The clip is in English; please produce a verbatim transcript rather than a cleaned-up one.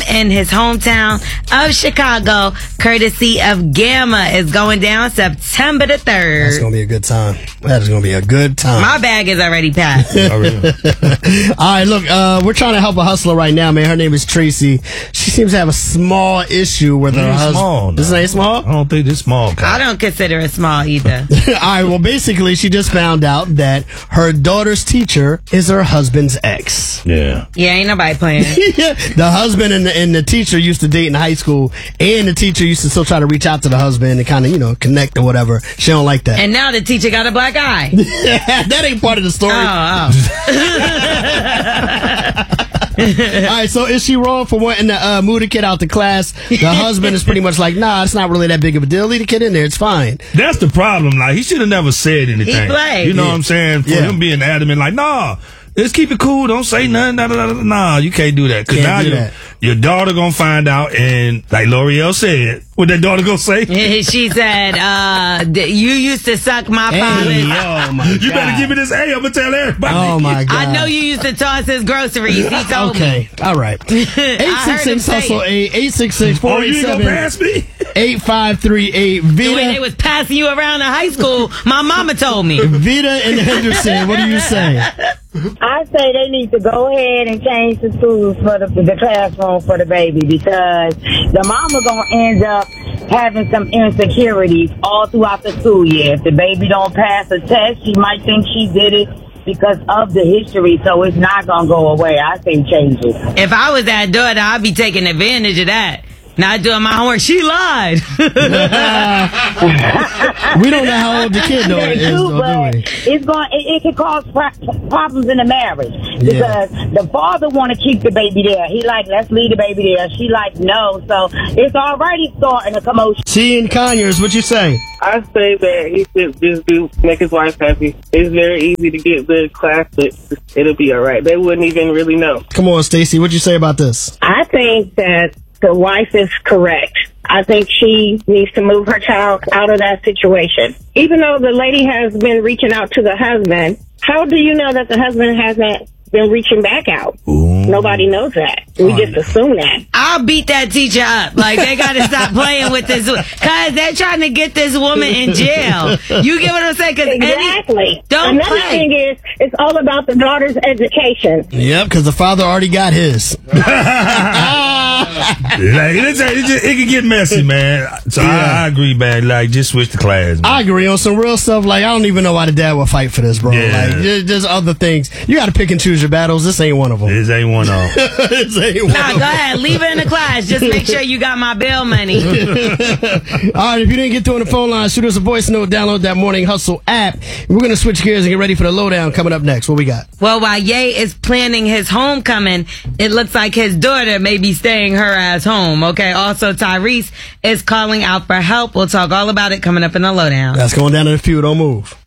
in his hometown of Chicago, courtesy of Gamma, is going down September the third. That's going to be a good time. That is going to be a good time. My bag is already packed. All right, look, uh, we're trying to help a hustler right now, man. Her name is Tracy. She seems to have a small issue with her husband. Small, this ain't small? I don't think this small. I don't consider it small either. All right, well, basically, she just found out that her daughter's teacher is her husband's ex. Yeah. Yeah, ain't nobody playing. Yeah. The husband and the, and the teacher used to date in high school, and the teacher used to still try to reach out to the husband and kind of, you know, connect or whatever. She don't like that. And now the teacher got a black eye. That ain't part of the story. Oh, oh. All right, so is she wrong for wanting to uh, move the kid out the class? The husband is pretty much like, nah, it's not really that big of a deal. Leave the kid in there. It's fine. That's the problem. Like, he should have never said anything. He played. You know Yeah. what I'm saying? For Yeah. him being adamant, like, nah, let's keep it cool. Don't say nothing. Nah, nah, nah, nah. You can't do that. Because Can't now do your, that. your daughter going to find out. And like L'Oreal said, what that daughter going to say? she said, uh, th- you used to suck my Hey, father's. oh my You God. better give me this A. I'm going to tell everybody. Oh, my God. I know you used to toss his groceries. He told Okay, all right. eight six six hustle eight eight six six four Oh, eight you ain't going to pass seven me? eight five three eight. me. The way they Vita, was passing you around in high school, my mama told me. Vita and Henderson. What do you say? I say they need to go ahead and change the schools for the, the classroom for the baby, because the mama gonna end up having some insecurities all throughout the school year. If the baby don't pass a test, she might think she did it because of the history, so it's not gonna go away. I think change it. If I was that daughter, I'd be taking advantage of that. Not doing my homework. She lied. We don't know how old the kid though They is, do, though, but do we? it's going. It, it can cause pro- problems in the marriage, because the father want to keep the baby there. He like, let's leave the baby there. She like, no. So it's already starting a commotion. She and Conyers, what you say? I say that he should just do make his wife happy. It's very easy to get the class, but it'll be all right. They wouldn't even really know. Come on, Stacy, what you say about this? I think that the wife is correct. I think she needs to move her child out of that situation. Even though the lady has been reaching out to the husband, how do you know that the husband hasn't been reaching back out? Ooh. Nobody knows that. We just assume that. I'll beat that teacher up. Like, they got to stop playing with this. Because they're trying to get this woman in jail. You get what I'm saying? Cause Exactly. Any, don't Another play. thing is, it's all about the daughter's education. Yep, because the father already got his. Like, it's, it, just, it can get messy, man. So Yeah. I, I agree, man. Like, just switch the class, man. I agree on some real stuff. Like, I don't even know why the dad would fight for this, bro. Yeah. Like, there- there's other things. You got to pick and choose your battles. This ain't one of them. This ain't one of them. This ain't one Nah, of go them. ahead. Leave it in the class. Just make sure you got my bail money. All right, if you didn't get through on the phone line, shoot us a voice note, download that Morning Hustle app. We're going to switch gears and get ready for the lowdown coming up next. What we got? Well, while Ye is planning his homecoming, it looks like his daughter may be staying her ass home. Okay. Also, Tyrese is calling out for help. We'll talk all about it coming up in the lowdown. That's going down in a few. Don't move.